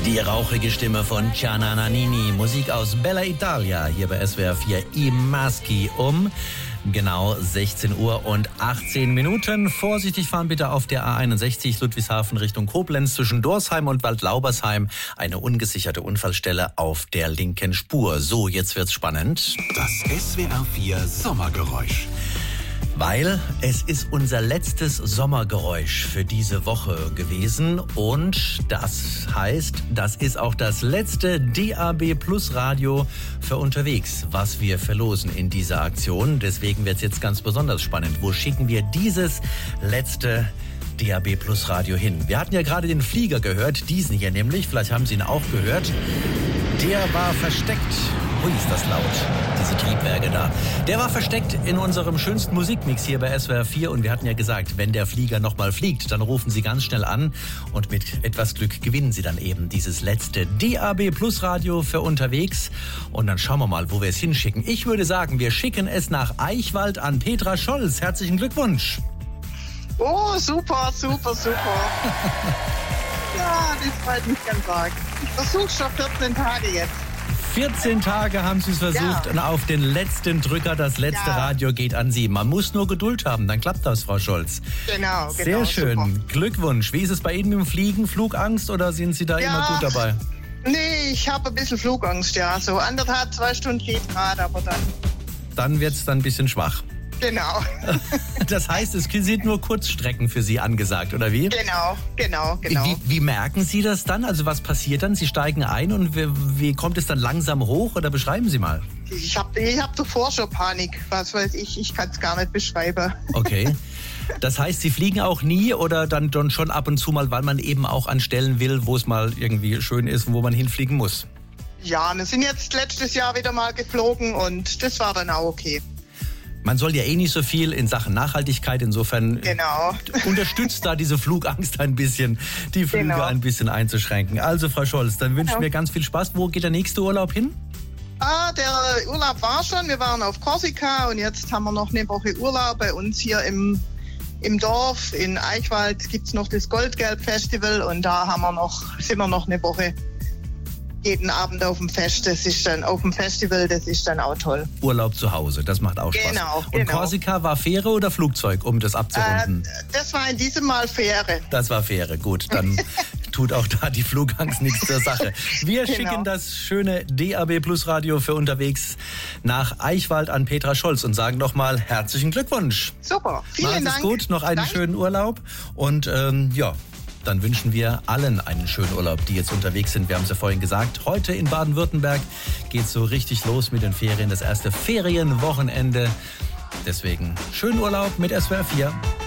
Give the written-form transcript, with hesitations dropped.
Die rauchige Stimme von Gianna Nannini, Musik aus Bella Italia, hier bei SWR 4 I Maschi um genau 16 Uhr und 18 Minuten. Vorsichtig fahren bitte auf der A61 Ludwigshafen Richtung Koblenz zwischen Dorsheim und Waldlaubersheim. Eine ungesicherte Unfallstelle auf der linken Spur. So, jetzt wird's spannend. Das SWR 4 Sommergeräusch. Weil es ist unser letztes Sommergeräusch für diese Woche gewesen und das heißt, das ist auch das letzte DAB Plus Radio für unterwegs, was wir verlosen in dieser Aktion. Deswegen wird es jetzt ganz besonders spannend. Wo schicken wir dieses letzte DAB Plus Radio hin? Wir hatten ja gerade den Flieger gehört, diesen hier nämlich, vielleicht haben Sie ihn auch gehört. Der war versteckt. Ui, ist das laut, diese Triebwerke da. Der war versteckt in unserem schönsten Musikmix hier bei SWR 4 und wir hatten ja gesagt, wenn der Flieger nochmal fliegt, dann rufen Sie ganz schnell an und mit etwas Glück gewinnen Sie dann eben dieses letzte DAB Plus Radio für unterwegs und dann schauen wir mal, wo wir es hinschicken. Ich würde sagen, wir schicken es nach Eichwald an Petra Scholz. Herzlichen Glückwunsch. Oh, super. Ja, das freut mich ganz arg. Ich versuche schon 14 Tage jetzt. 14 Tage haben Sie es versucht und auf den letzten Drücker, das letzte Radio geht an Sie. Man muss nur Geduld haben, dann klappt das, Frau Scholz. Genau. Sehr schön. Super. Glückwunsch. Wie ist es bei Ihnen mit dem Fliegen? Flugangst oder sind Sie da immer gut dabei? Nee, ich habe ein bisschen Flugangst, ja. So 1,5, 2 Stunden geht gerade, aber dann... Dann wird es dann ein bisschen schwach. Genau. Das heißt, es sind nur Kurzstrecken für Sie angesagt, oder wie? Genau. Wie merken Sie das dann? Also was passiert dann? Sie steigen ein und wie kommt es dann langsam hoch? Oder beschreiben Sie mal. Ich hab davor schon Panik. Was weiß ich kann es gar nicht beschreiben. Okay. Das heißt, Sie fliegen auch nie oder dann schon ab und zu mal, weil man eben auch an Stellen will, wo es mal irgendwie schön ist und wo man hinfliegen muss? Ja, wir sind jetzt letztes Jahr wieder mal geflogen und das war dann auch okay. Man soll ja eh nicht so viel in Sachen Nachhaltigkeit, insofern unterstützt da diese Flugangst ein bisschen, die Flüge ein bisschen einzuschränken. Also Frau Scholz, dann wünschen wir ganz viel Spaß. Wo geht der nächste Urlaub hin? Der Urlaub war schon, wir waren auf Korsika und jetzt haben wir noch eine Woche Urlaub bei uns hier im Dorf. In Eichwald gibt's noch das Goldgelb-Festival und da sind wir noch eine Woche. Jeden Abend auf dem Fest, das ist dann auf dem Festival, das ist dann auch toll. Urlaub zu Hause, das macht auch Spaß. Genau. Und Korsika war Fähre oder Flugzeug, um das abzurunden? Das war in diesem Mal Fähre. Das war Fähre, gut, dann tut auch da die Flugangst nichts zur Sache. Wir schicken das schöne DAB Plus Radio für unterwegs nach Eichwald an Petra Scholz und sagen nochmal herzlichen Glückwunsch. Super, vielen Dank. Machen Sie es gut, noch einen schönen Urlaub und dann wünschen wir allen einen schönen Urlaub, die jetzt unterwegs sind. Wir haben es ja vorhin gesagt, heute in Baden-Württemberg geht es so richtig los mit den Ferien. Das erste Ferienwochenende. Deswegen schönen Urlaub mit SWR 4.